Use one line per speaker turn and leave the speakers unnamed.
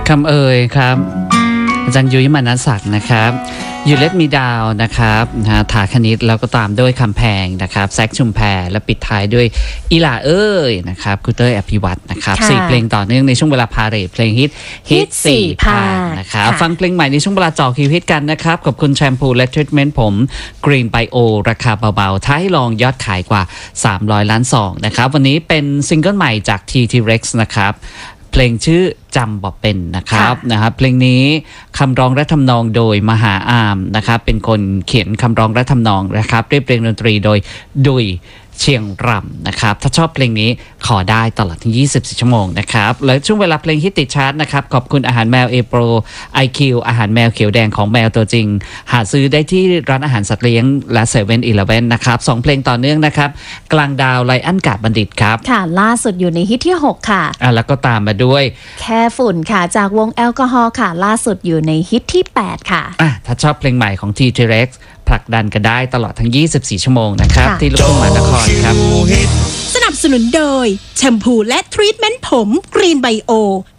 คำเอ่ยครับอาจารย์ยุ้ยมานัสศักดิ์นะครับยูเลตมีดาวนะครับถาคณิตแล้วก็ตามด้วยคำแพงนะครับแซกชุมแพรและปิดท้ายด้วยอีหล่าเอ้ยนะครับคุณเต้ยอภิวัตรนะครับ4เพลงต่อเนื่องในช่วงเวลาพาเรทเพลงฮิต4พานะครับฟังเพลงใหม่ในช่วงเวลาจ่อคิวฮิตกันนะครับกับคุณแชมพูและทรีทเมนต์ผมกรีนไบโอราคาเบาๆท้าให้ลองยอดขายกว่า300 ล้านซองนะครับวันนี้เป็นซิงเกิลใหม่จาก T-Rex นะครับเพลงชื่อจำบ่เป็นนะครับเพลงนี้คำร้องและทำนองโดยมหาอามนะครับเป็นคนเขียนคำร้องและทำนองนะครับเรียบเรียงดนตรีโดยดุยเชียงรำนะครับถ้าชอบเพลงนี้ขอได้ตลอดทั้ง24 ชั่วโมงนะครับและช่วงเวลาเพลงฮิตติดชาร์ตนะครับขอบคุณอาหารแมวเอโปร IQ อาหารแมวเขียวแดงของแมวตัวจริงหาซื้อได้ที่ร้านอาหารสัตว์เลี้ยงและ7-Eleven นะครับ2เพลงต่อเนื่องนะครับกลางดาวไลอันกาดบัณฑิตครับค่ะล่าสุดอยู่ในฮิตที่6ค่ะแล้วก็ตามมาด้วยแค่ฝุ่นค่ะจากวงแอลกอฮอล์ค่ะล่าสุดอยู่ในฮิตที่8ค่ะถ้าชอบเพลงใหม่ของ T-Rex ผลักดันกันได้ตลอดทั้ง24 ชั่วโมงนะครับที่ลูกทุ่งมหานครครับ
สนับสนุนโดยแชมพูและทรีทเมนต์ผมกรีนไบโอ